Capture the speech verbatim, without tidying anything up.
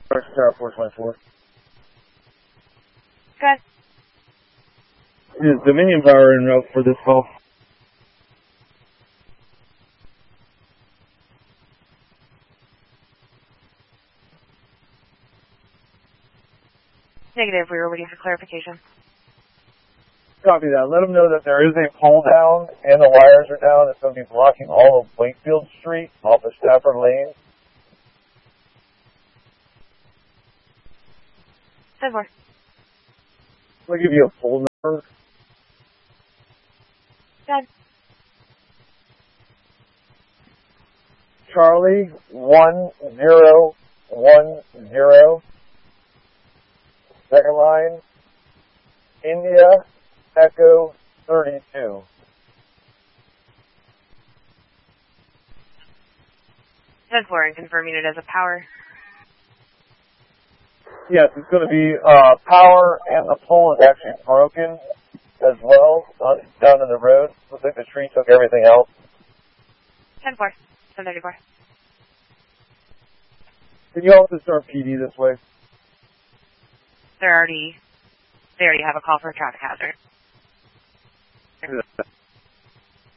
Tower four twenty-four. Good. Is Dominion Power en route for this call? Negative, we were waiting for clarification. Copy that. Let them know that there is a pole down and the wires are down. It's going to be blocking all of Wakefield Street off of Stafford Lane. ten four. I'll give you a full number. Good. Charlie, one zero one zero. Second line, India, Echo thirty-two. ten four, and confirming it as a power. Yes, it's going to be uh, power, and the pole is actually broken as well uh, down in the road. Looks like the tree took everything else. ten four. seven thirty-four. Can you also start P D this way? They're already, they already have a call for a traffic hazard.